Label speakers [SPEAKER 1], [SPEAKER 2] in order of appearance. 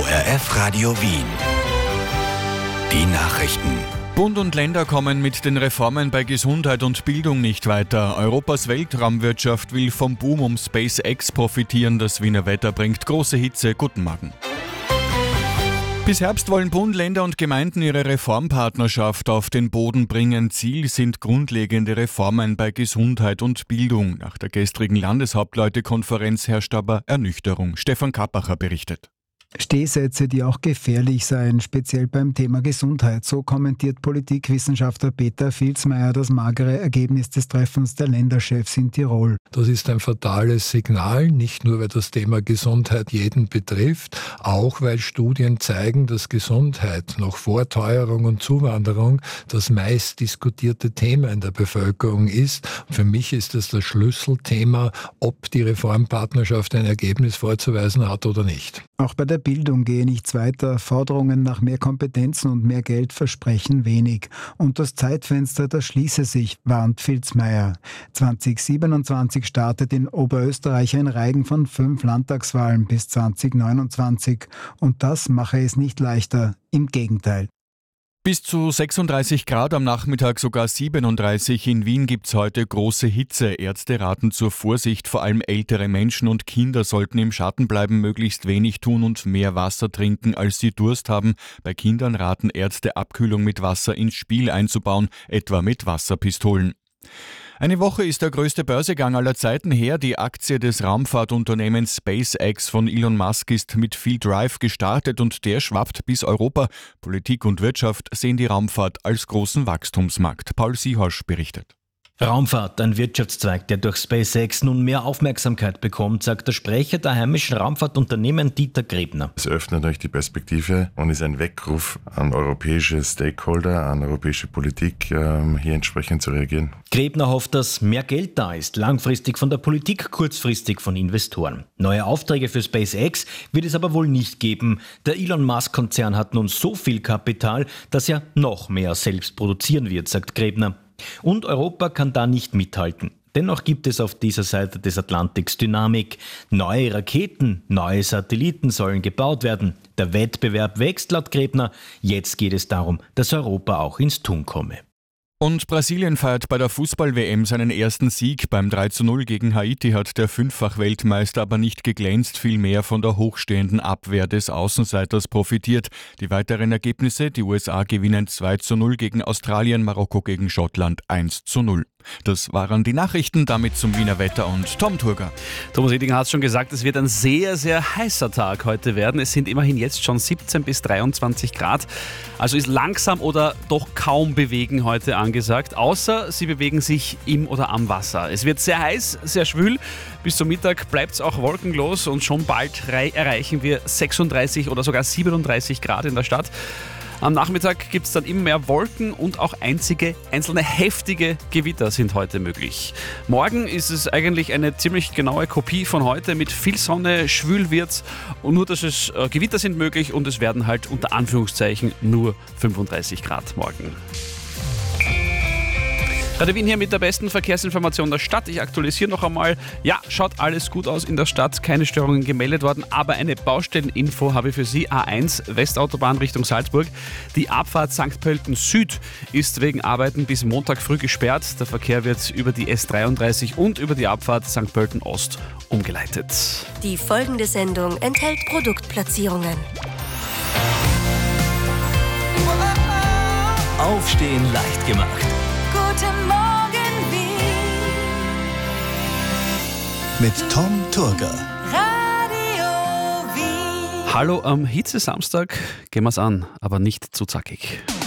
[SPEAKER 1] ORF Radio Wien. Die Nachrichten.
[SPEAKER 2] Bund und Länder kommen mit den Reformen bei Gesundheit und Bildung nicht weiter. Europas Weltraumwirtschaft will vom Boom um SpaceX profitieren. Das Wiener Wetter bringt große Hitze. Guten Morgen. Bis Herbst wollen Bund, Länder und Gemeinden ihre Reformpartnerschaft auf den Boden bringen. Ziel sind grundlegende Reformen bei Gesundheit und Bildung. Nach der gestrigen Landeshauptleutekonferenz herrscht aber Ernüchterung. Stefan Kappacher berichtet.
[SPEAKER 3] Stehsätze, die auch gefährlich seien, speziell beim Thema Gesundheit. So kommentiert Politikwissenschaftler Peter Filzmeier das magere Ergebnis des Treffens der Länderchefs in Tirol.
[SPEAKER 4] Das ist ein fatales Signal, nicht nur weil das Thema Gesundheit jeden betrifft, auch weil Studien zeigen, dass Gesundheit noch vor Teuerung und Zuwanderung das meist diskutierte Thema in der Bevölkerung ist. Für mich ist es das Schlüsselthema, ob die Reformpartnerschaft ein Ergebnis vorzuweisen hat oder nicht.
[SPEAKER 3] Auch bei der Bildung gehe nichts weiter. Forderungen nach mehr Kompetenzen und mehr Geld versprechen wenig. Und das Zeitfenster, das schließe sich, warnt Filzmeier. 2027 startet in Oberösterreich ein Reigen von 5 Landtagswahlen bis 2029. Und das mache es nicht leichter. Im Gegenteil.
[SPEAKER 2] Bis zu 36 Grad, am Nachmittag sogar 37. In Wien gibt's heute große Hitze. Ärzte raten zur Vorsicht, vor allem ältere Menschen und Kinder sollten im Schatten bleiben, möglichst wenig tun und mehr Wasser trinken, als sie Durst haben. Bei Kindern raten Ärzte, Abkühlung mit Wasser ins Spiel einzubauen, etwa mit Wasserpistolen. Eine Woche ist der größte Börsegang aller Zeiten her. Die Aktie des Raumfahrtunternehmens SpaceX von Elon Musk ist mit viel Drive gestartet und der schwappt bis Europa. Politik und Wirtschaft sehen die Raumfahrt als großen Wachstumsmarkt. Paul Siehosch berichtet.
[SPEAKER 5] Raumfahrt, ein Wirtschaftszweig, der durch SpaceX nun mehr Aufmerksamkeit bekommt, sagt der Sprecher der heimischen Raumfahrtunternehmen Dieter Grebner.
[SPEAKER 6] Es öffnet euch die Perspektive und ist ein Weckruf an europäische Stakeholder, an europäische Politik, hier entsprechend zu reagieren.
[SPEAKER 5] Grebner hofft, dass mehr Geld da ist, langfristig von der Politik, kurzfristig von Investoren. Neue Aufträge für SpaceX wird es aber wohl nicht geben. Der Elon Musk-Konzern hat nun so viel Kapital, dass er noch mehr selbst produzieren wird, sagt Grebner. Und Europa kann da nicht mithalten. Dennoch gibt es auf dieser Seite des Atlantiks Dynamik. Neue Raketen, neue Satelliten sollen gebaut werden. Der Wettbewerb wächst laut Grebner. Jetzt geht es darum, dass Europa auch ins Tun komme.
[SPEAKER 2] Und Brasilien feiert bei der Fußball-WM seinen ersten Sieg. Beim 3:0 gegen Haiti hat der Fünffach-Weltmeister aber nicht geglänzt, vielmehr von der hochstehenden Abwehr des Außenseiters profitiert. Die weiteren Ergebnisse: die USA gewinnen 2:0 gegen Australien, Marokko gegen Schottland 1:0. Das waren die Nachrichten, damit zum Wiener Wetter und Tom Turger.
[SPEAKER 7] Thomas Edinger hat es schon gesagt, es wird ein sehr, sehr heißer Tag heute werden. Es sind immerhin jetzt schon 17 bis 23 Grad. Also ist langsam oder doch kaum bewegen heute angesagt, außer sie bewegen sich im oder am Wasser. Es wird sehr heiß, sehr schwül. Bis zum Mittag bleibt es auch wolkenlos und schon bald erreichen wir 36 oder sogar 37 Grad in der Stadt. Am Nachmittag gibt es dann immer mehr Wolken und auch einzelne heftige Gewitter sind heute möglich. Morgen ist es eigentlich eine ziemlich genaue Kopie von heute mit viel Sonne, schwül wird's und nur, dass es Gewitter sind möglich und es werden halt unter Anführungszeichen nur 35 Grad morgen. Radio Wien hier mit der besten Verkehrsinformation der Stadt. Ich aktualisiere noch einmal. Ja, schaut alles gut aus in der Stadt. Keine Störungen gemeldet worden, aber eine Baustelleninfo habe ich für Sie. A1 Westautobahn Richtung Salzburg. Die Abfahrt St. Pölten Süd ist wegen Arbeiten bis Montag früh gesperrt. Der Verkehr wird über die S33 und über die Abfahrt St. Pölten Ost umgeleitet.
[SPEAKER 8] Die folgende Sendung enthält Produktplatzierungen.
[SPEAKER 1] Aufstehen leicht gemacht.
[SPEAKER 8] Guten Morgen, Wien.
[SPEAKER 1] Mit Tom Turger.
[SPEAKER 8] Radio Wien.
[SPEAKER 7] Hallo am Hitze-Samstag. Gehen wir's an, aber nicht zu zackig.